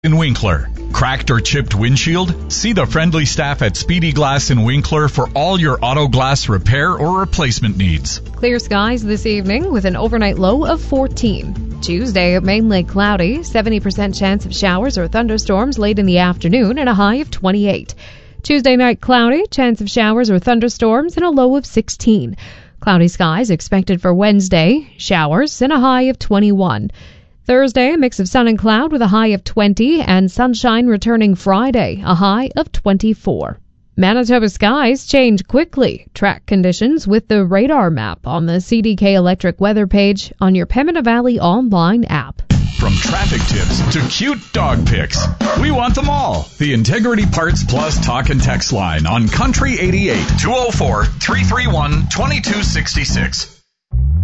in Winkler. Cracked or chipped windshield? See the friendly staff at Speedy Glass in Winkler for all your auto glass repair or replacement needs. Clear skies this evening with an overnight low of 14. Tuesday, mainly cloudy, 70% chance of showers or thunderstorms late in the afternoon and a high of 28. Tuesday night cloudy, chance of showers or thunderstorms and a low of 16. Cloudy skies expected for Wednesday, showers and a high of 21. Thursday, a mix of sun and cloud with a high of 20, and sunshine returning Friday, a high of 24. Manitoba skies change quickly. Track conditions with the radar map on the CDK Electric weather page on your Pembina Valley online app. From traffic tips to cute dog pics, we want them all. The Integrity Parts Plus talk and text line on Country 88 204-331-2266.